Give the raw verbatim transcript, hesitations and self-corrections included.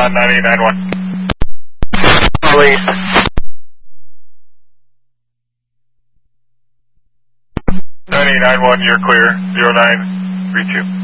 on nine eight nine one. Release. nine eight nine one, you're clear. zero nine three two.